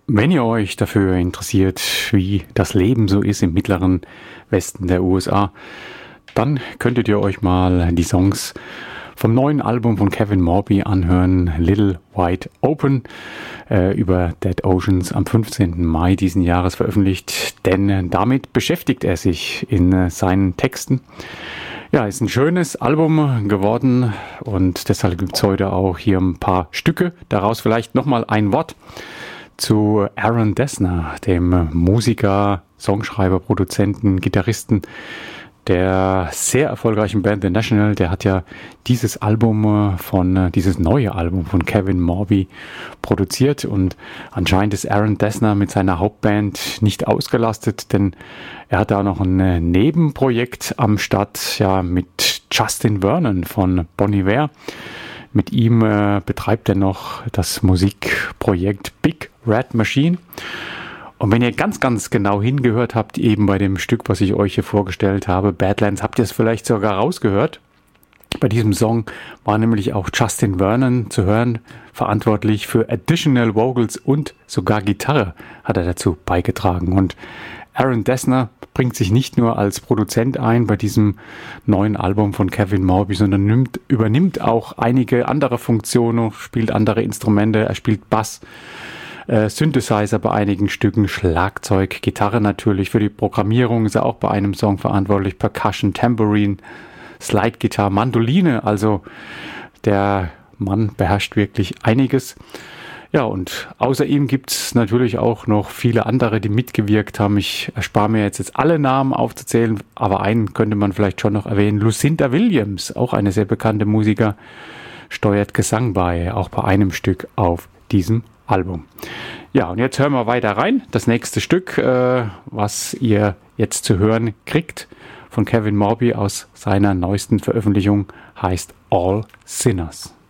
Wenn ihr euch dafür interessiert, wie das Leben so ist im mittleren Westen der USA, dann könntet ihr euch mal die Songs vom neuen Album von Kevin Morby anhören, Little Wide Open, über Dead Oceans am 15. Mai diesen Jahres veröffentlicht, denn damit beschäftigt er sich in seinen Texten. Ja, ist ein schönes Album geworden und deshalb gibt es heute auch hier ein paar Stücke, daraus vielleicht nochmal ein Wort zu Aaron Dessner, dem Musiker, Songschreiber, Produzenten, Gitarristen der sehr erfolgreichen Band The National. Der hat ja dieses neue Album von Kevin Morby produziert und anscheinend ist Aaron Dessner mit seiner Hauptband nicht ausgelastet, denn er hat da noch ein Nebenprojekt am Start, ja, mit Justin Vernon von Bon Iver. Mit ihm betreibt er noch das Musikprojekt Big Red Machine. Und wenn ihr ganz, ganz genau hingehört habt, eben bei dem Stück, was ich euch hier vorgestellt habe, Badlands, habt ihr es vielleicht sogar rausgehört. Bei diesem Song war nämlich auch Justin Vernon zu hören, verantwortlich für Additional Vocals und sogar Gitarre hat er dazu beigetragen. Und Aaron Dessner bringt sich nicht nur als Produzent ein bei diesem neuen Album von Kevin Morby, sondern übernimmt auch einige andere Funktionen, spielt andere Instrumente, er spielt Bass, Synthesizer bei einigen Stücken, Schlagzeug, Gitarre natürlich. Für die Programmierung ist er auch bei einem Song verantwortlich, Percussion, Tambourine, Slide-Gitarre, Mandoline. Also der Mann beherrscht wirklich einiges. Ja, und außer ihm gibt es natürlich auch noch viele andere, die mitgewirkt haben. Ich erspare mir jetzt alle Namen aufzuzählen, aber einen könnte man vielleicht schon noch erwähnen. Lucinda Williams, auch eine sehr bekannte Musiker, steuert Gesang bei, auch bei einem Stück auf diesem Album. Ja, und jetzt hören wir weiter rein. Das nächste Stück, was ihr jetzt zu hören kriegt, von Kevin Morby aus seiner neuesten Veröffentlichung, heißt All Sinners.